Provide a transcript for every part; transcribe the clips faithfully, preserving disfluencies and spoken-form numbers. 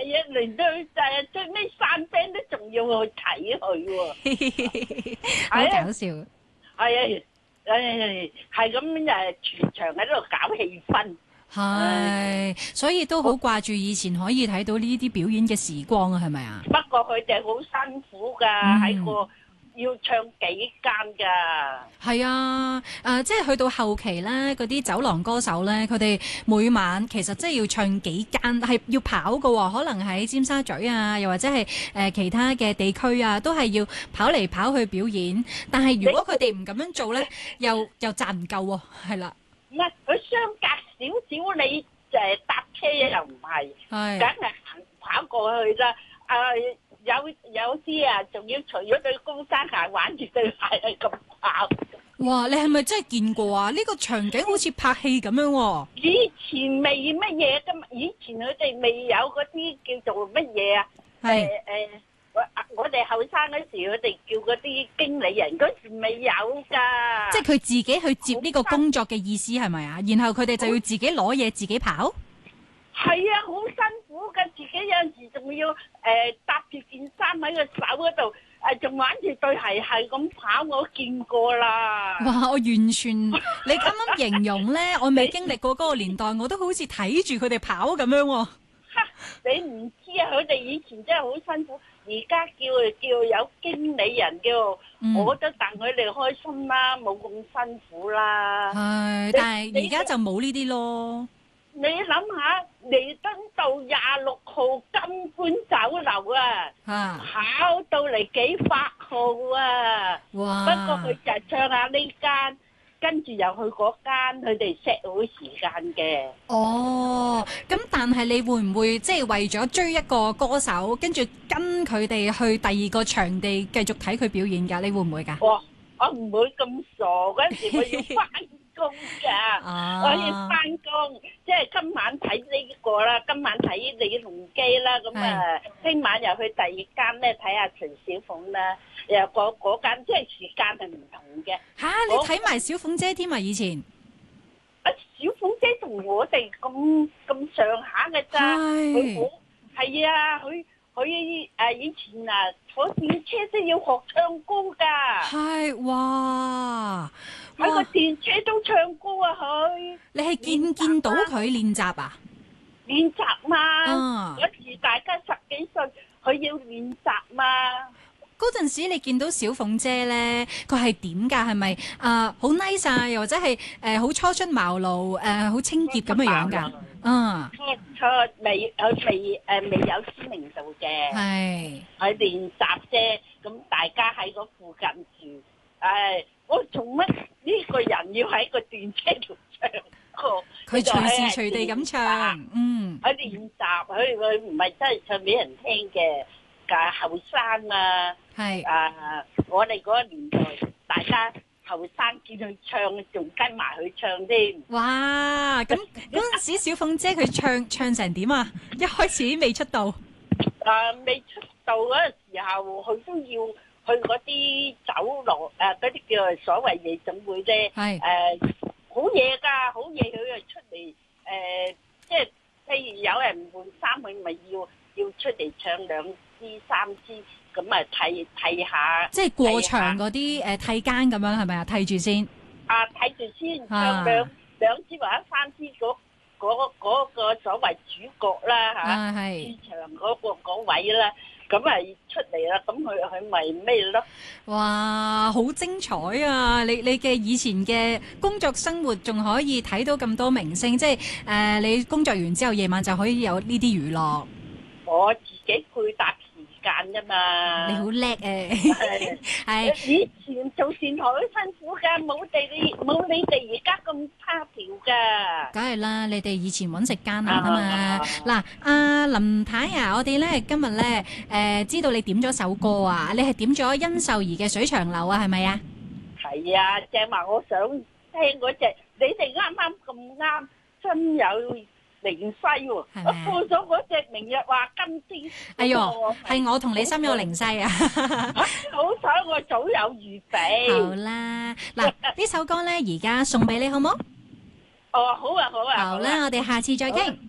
係啊，連到就係最尾散 band 都仲要去睇佢喎， 好搞笑。 係啊，誒係咁誒，全場喺度搞氣氛， 係，所以都好掛住以前可以睇到呢啲表演嘅時光啊，係咪啊？ 不過佢哋好辛苦㗎，喺個要唱幾間㗎。 係啊，誒、呃，即係去到後期咧，嗰啲走廊歌手咧，佢哋每晚其實即係要唱幾間，係要跑㗎喎。可能喺尖沙咀啊，又或者係誒、呃、其他嘅地區啊，都係要跑嚟跑去表演。但係如果佢哋唔咁樣做咧，又又賺唔夠喎，係啦。 唔係佢相隔少少，你誒搭車又唔係， 係梗係行跑過去啦。誒有有啲啊，仲要除咗對高踭鞋，玩住對鞋係咁跑。 哇！你係咪真係見過啊？呢、這個場景好似拍戲咁樣喎。 以前未乜嘢㗎嘛，以前佢哋未有嗰啲叫做乜嘢啊？ 係誒誒，我我哋後生嗰時，佢哋叫嗰啲經理人，嗰時未有㗎。 即係佢自己去接呢個工作嘅意思係咪啊？然後佢哋就要自己攞嘢自己跑。 係啊，好辛苦㗎，自己有陣時仲要誒搭住件衫喺個手嗰度，誒仲玩住對鞋係咁跑，我見過啦。 哇！我完全你啱啱形容咧，我未經歷過嗰個年代，我都好似睇住佢哋跑咁樣喎。 你唔知啊，佢哋以前真係好辛苦，而家叫叫有經理人叫， 嗯、 我覺得戥佢哋開心啦，冇咁辛苦啦。 係，但係而家就冇呢啲咯。 你諗下，彌敦道廿六號金冠酒樓啊， 啊跑到嚟幾百號啊！ 哇！ 不過佢就唱下呢間，跟住又去嗰間，佢哋 set 好時間嘅。 哦，咁但係你會唔會即係為咗追一個歌手，跟住跟佢哋去第二個場地繼續睇佢表演㗎？你會唔會㗎？ 我我唔會咁傻，嗰陣時我要翻工㗎，我要翻工，即係今晚睇呢個啦，今晚睇李龍基啦，咁啊，聽晚又去第二間咧睇下徐小鳳啦，又嗰嗰間即係時間係唔同嘅。 嚇！你睇埋小鳳姐添啊？以前啊，小鳳姐同我哋咁咁上下嘅咋，佢好係啊，佢佢誒以前啊坐電車都要學唱歌㗎。 係哇！ 喺個電車都唱歌啊！佢你係見見到佢練習啊？ 練習嘛，嗰時嗯大家十幾歲，佢要練習嘛。 嗰陣時你見到小鳳姐咧，佢係點㗎？係咪啊好 nice 啊？又或者係誒好初出茅廬誒好清潔咁嘅樣㗎？嗯， 初初未佢未誒未有知名度嘅， 係佢練習啫。咁大家喺嗰附近住，誒我做乜呢個人要喺個電車度唱歌？ 佢隨時隨地咁唱，嗯， 喺練習，佢佢唔係真係唱俾人聽嘅，㗎後生啊， 係啊，我哋嗰個年代，大家後生見佢唱，仲跟埋佢唱添。 哇！咁嗰陣時小鳳姐佢唱唱成點啊？一開始未出道， 啊，未出道嗰個時候，佢都要去嗰啲酒廊，誒嗰啲叫做所謂夜總會啫， 係誒好夜㗎，好夜佢就出嚟，誒即係譬如有人換衫，佢咪要要出嚟唱兩支三支，咁啊替替下， 即係過場嗰啲誒替間咁樣係咪啊？替住先。 啊睇住先唱兩兩支或者三支嗰嗰嗰個所謂主角啦嚇，現場嗰個嗰位啦。咁啊出嚟啦，咁佢佢咪咩咯？ 哇，好精彩啊！你你嘅以前嘅工作生活仲可以睇到咁多明星，即係誒、呃、你工作完之後夜晚就可以有呢啲娛樂。 我自己配搭時間啫嘛。 你好叻誒！係以前做電台好辛苦㗎，冇你冇你哋而家咁差條㗎。 梗係啦，你哋以前揾食艱難啊嘛。嗱，阿林太啊，我哋咧今日咧誒知道你點咗首歌啊，你係點咗殷秀儀嘅《水長流》啊，係咪啊？ 係啊，正話我想聽嗰隻，你哋啱啱咁啱，真有靈犀喎！我播咗嗰隻《明日話金枝》。 哎喲，係我同你心有靈犀啊！ 好彩我早有預備。 好啦，嗱呢首歌咧，而家送俾你好冇？ 哦，好啊，好啊。 好啦，我哋下次再傾。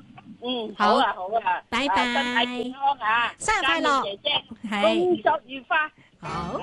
嗯， 好好啊，好啊， 拜拜啊身體健康啊， 生日快樂嘉燕姐姐， 係工作愉快。 好。